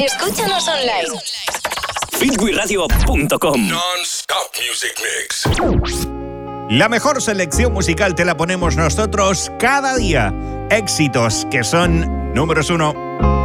Escúchanos online. fitwiradio.com. Non-stop music mix. La mejor selección musical te la ponemos nosotros cada día. Éxitos que son números 1.